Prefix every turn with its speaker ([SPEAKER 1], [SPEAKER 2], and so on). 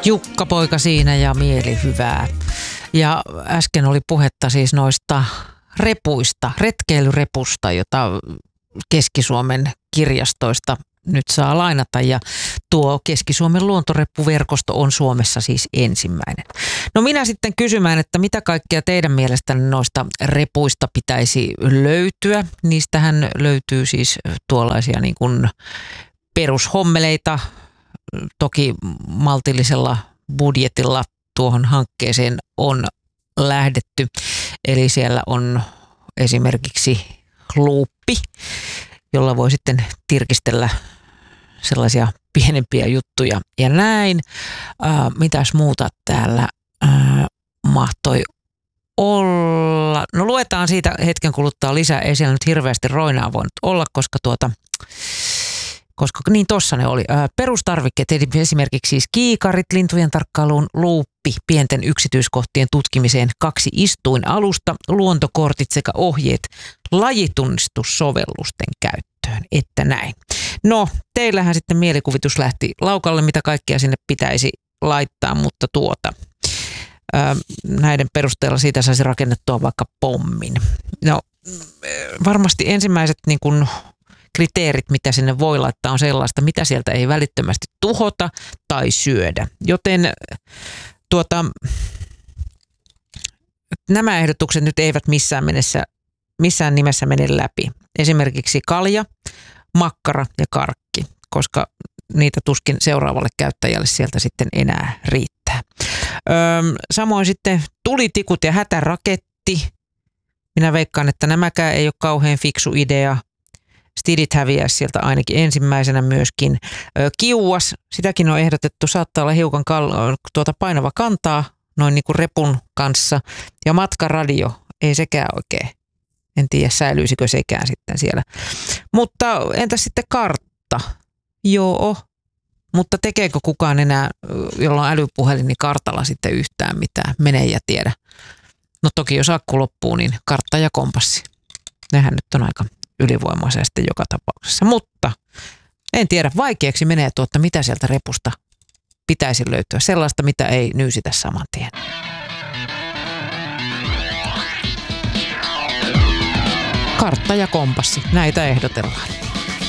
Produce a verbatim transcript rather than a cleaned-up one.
[SPEAKER 1] Jukka-poika siinä ja mieli hyvää. Ja äsken oli puhetta siis noista repuista, retkeilyrepusta, jota Keski-Suomen kirjastoista nyt saa lainata. Ja tuo Keski-Suomen luontoreppuverkosto on Suomessa siis ensimmäinen. No minä sitten kysymään, että mitä kaikkea teidän mielestänne noista repuista pitäisi löytyä. Niistähän löytyy siis tuollaisia niin kuin perushommeleita. Toki maltillisella budjetilla tuohon hankkeeseen on lähdetty. Eli siellä on esimerkiksi luuppi, jolla voi sitten tirkistellä sellaisia pienempiä juttuja ja näin. Äh, mitäs muuta täällä äh, mahtoi olla? No luetaan siitä hetken kuluttua lisää. Ei siellä nyt hirveästi roinaa voinut olla, koska tuota... Koska niin tossa ne oli. Perustarvikkeet, eli esimerkiksi siis kiikarit, lintujen tarkkailuun, luuppi, pienten yksityiskohtien tutkimiseen, kaksi istuinalusta, luontokortit sekä ohjeet lajitunnistussovellusten käyttöön, että näin. No, teillähän sitten mielikuvitus lähti laukalle, mitä kaikkea sinne pitäisi laittaa, mutta tuota, näiden perusteella siitä saisi rakennettua vaikka pommin. No, varmasti ensimmäiset niin kuin kriteerit, mitä sinne voi laittaa, on sellaista, mitä sieltä ei välittömästi tuhota tai syödä. Joten tuota, nämä ehdotukset nyt eivät missään, menessä, missään nimessä mene läpi. Esimerkiksi kalja, makkara ja karkki, koska niitä tuskin seuraavalle käyttäjälle sieltä sitten enää riittää. Öö, samoin sitten tulitikut ja hätäraketti. Minä veikkaan, että nämäkään ei ole kauhean fiksu idea. Stidit häviäisi sieltä ainakin ensimmäisenä myöskin. Kiuas, sitäkin on ehdotettu, saattaa olla hiukan kal- tuota painava kantaa, noin niin kuin repun kanssa. Ja matkaradio, ei sekään oikein. En tiedä, säilyisikö sekään sitten siellä. Mutta entäs sitten kartta? Joo, mutta tekeekö kukaan enää, jolla on älypuhelin, niin kartalla sitten yhtään mitään? Mene ja tiedä. No toki jos akku loppuu, niin kartta ja kompassi. Nehän nyt on aika ylivoimaisia sitten joka tapauksessa. Mutta en tiedä, vaikeaksi menee tuotta, mitä sieltä repusta pitäisi löytyä. Sellaista, mitä ei nyysitä saman tien. Kartta ja kompassi, näitä ehdotellaan.